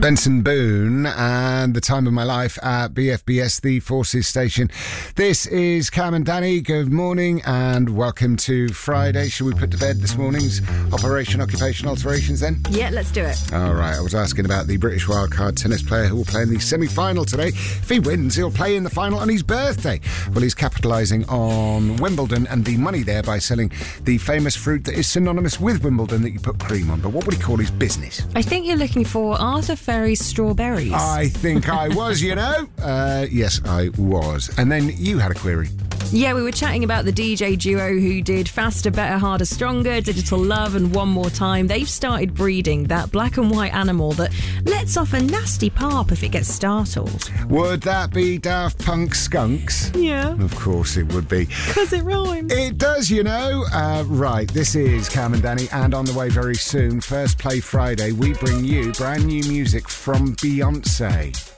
Benson Boone and The Time of My Life at BFBS, the Forces Station. This is Cam and Danny. Good morning and welcome to Friday. Shall we put to bed this morning's Operation Occupation Alterations then? Yeah, let's do it. All right, I was asking about the British wildcard tennis player who will play in the semi-final today. If he wins, he'll play in the final on his birthday. Well, he's capitalising on Wimbledon and the money there by selling the famous fruit that is synonymous with Wimbledon that you put cream on. But what would he call his business? I think you're looking for Arthur Ferry's strawberries. I think I was, you know. Yes, I was. And then you had a query. Yeah, we were chatting about the DJ duo who did Faster, Better, Harder, Stronger, Digital Love and One More Time. They've started breeding that black and white animal that lets off a nasty parp if it gets startled. Would that be Daft Punk Skunks? Yeah. Of course it would be. Because it rhymes. It does, you know. Right, this is Cam and Danny, and on the way very soon, First Play Friday, we bring you brand new music from Beyonce.